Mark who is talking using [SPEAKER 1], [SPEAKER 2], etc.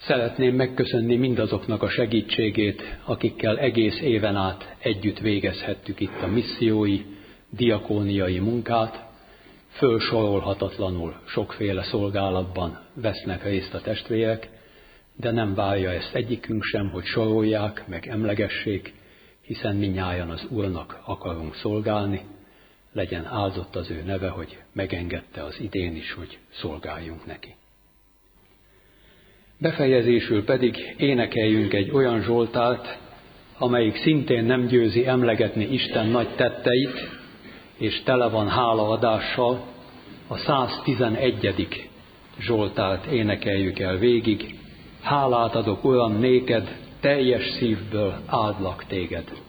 [SPEAKER 1] Szeretném megköszönni mindazoknak a segítségét, akikkel egész éven át együtt végezhettük itt a missziói, diakóniai munkát. Fölsorolhatatlanul sokféle szolgálatban vesznek részt a testvérek, de nem várja ezt egyikünk sem, hogy sorolják, meg emlegessék, hiszen mindnyájan az Úrnak akarunk szolgálni. Legyen áldott az ő neve, hogy megengedte az idén is, hogy szolgáljunk neki. Befejezésül pedig énekeljünk egy olyan zsoltárt, amelyik szintén nem győzi emlegetni Isten nagy tetteit, és tele van hálaadással. A 111. zsoltárt énekeljük el végig. Hálát adok, Uram, néked, teljes szívből áldlak téged.